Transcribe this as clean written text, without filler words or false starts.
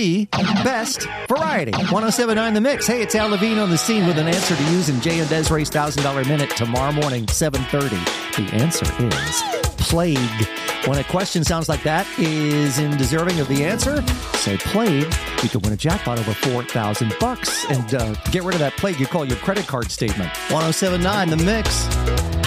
the best variety. 107.9 The Mix. Hey, it's Al Levine on the scene with an answer to use in Jay and Desiree's $1,000 Minute tomorrow morning, 7:30. The answer is plague. When a question sounds like that is deserving of the answer, say plague. You could win a jackpot over $4,000 and get rid of that plague you call your credit card statement. 107.9 The Mix.